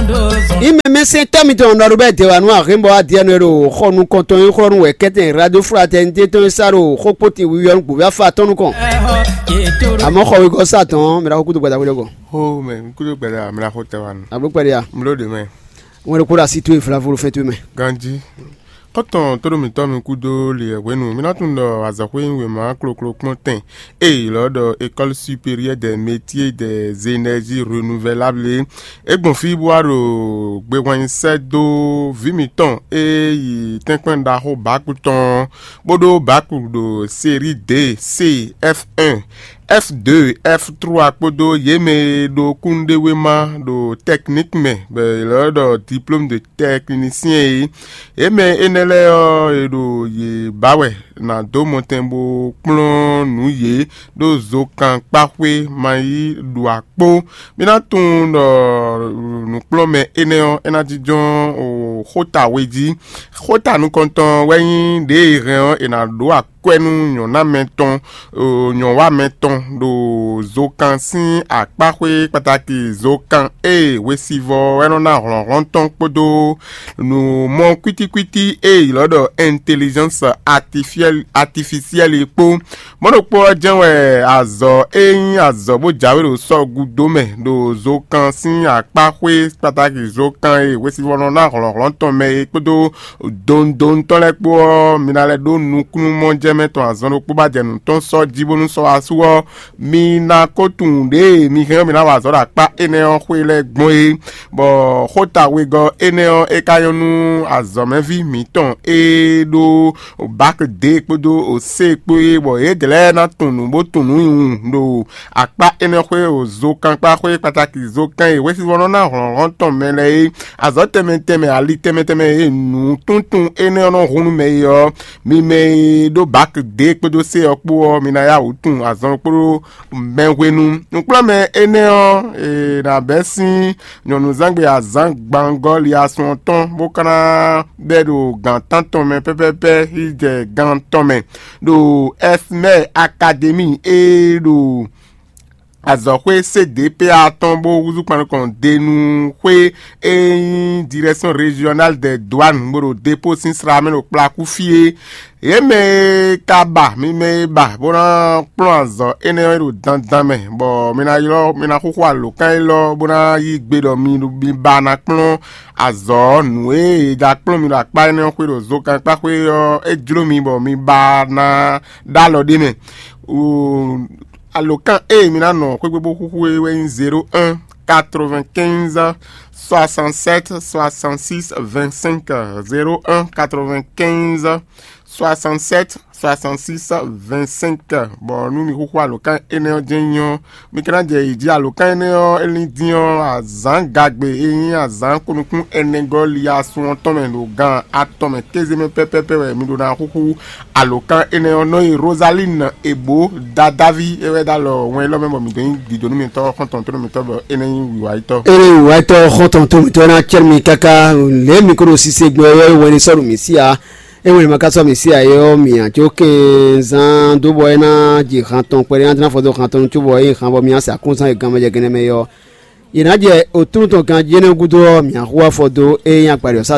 Ime se tamito na rubete wanu akimbo atianero khonu konton khonu wekete radio fraternité to saro khopoti wiyon ku ya fa tonu kon amo kho ko satan mira ko gbada ko ho me ku gbada mira ko tawan ablo peria mlo de me won ko la situe fla volo fetu me ganji Quand tout le temps, coup de les nous, maintenant, à Zakouin, oui, ma clo-clo-clotin, et lors de l'école supérieure des métiers des énergies renouvelables, et bon, fi boire au Béouin 7 do, Vimiton, et il t'inquiète d'aro Bakouton, Bodo Bakou de série D, C, F1. F2, F3, Kodo, Yeme, do Kunde Wema, do technique, mais, là, do diplôme de technicien, et mais, enele, do, ye, bawe, na do montembo, plon, nouye, do zokan, pakwe, maï, do akpo, minaton, nous plon, mais, eneon, enadidjon, o, hota, wedi, hota, nous comptons, weyin, de, réon, ena, do akpo, nous n'yon a mettons n'yon wa mettons do zokansi akpakwe pataki zokan wesivo on a ronton podo nous mon kwiti l'ordre intelligence artificielle po monopo jenwe azo bo jawe so gudome do zokansi akpakwe pataki zokan wesivo on a ronton me podo don ton le po minale do nukunu monje meto azono kuba jenu ton so jibonu so asuo mina kotunde mi he mina wazora pa eneon kwele gbon bo khota we go eneon ekayonu azomevi miton e do back de podo o se pe bo e dele na tunu bo tunu do apa eneon kwe o zokan pa kwe pataki zokan e we si wono na ronton mele azote menteme ali temeteme nu tuntun eneon runu meyo mi me do back de podo se okpo minaya utun azon poro menwenu nukla me eneo na besin nyonu zangbe azang bangol ya son ton bokana bedo gantanton men pepepe ije ganton do esme academy e do azokwe CDP a tombo uzu kon denu kwe direction régionale des douanes mboro dépôt sin sramen o plakufie me kaba mi me ba bona planzo enero dandan me bo mina kokwa lo kan lo bona yi gbedo mi ba na plon azo nue da plon mi la pa ene ko ro zo kan pa ko ejlo mi bo mi ba na dalo de me alokan mina no ko gbogbo kuku 01 95 67 66 25 01 95 67 66 25 bon nous mi kuku alokan ene jenyo mi kan je iji alokan ene elidin azan gagbe azan kunukun ene gol ya sun ton men lo gan atom kezeme pepepe mi do na kuku alokan ene no Rosaline ebo dadavi ewe dalo won lo memo mi den dido mi to konton to mi to ene wiwa ito konton to mi to na chermi kaka le micro si se gbo woni so mi sia ewe makaso mi sia yo mi ajoke zan do boy na ji kanton pere na fodo kanton tu boy kan bo mi asa kunsan e gama je gene me yo ina je otunton kan je ne gudo mi ahuwa fodo yan pare